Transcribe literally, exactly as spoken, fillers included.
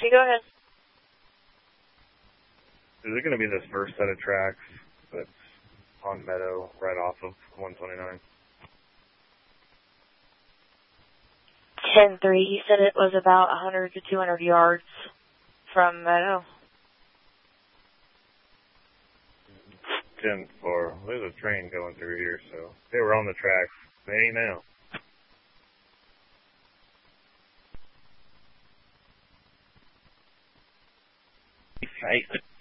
You go ahead. Is it going to be this first set of tracks that's on Meadow right off of one twenty-nine? ten three, you said it was about one hundred to two hundred yards from Meadow. ten four. There's a train going through here, so they were on the tracks. They ain't now. Face it.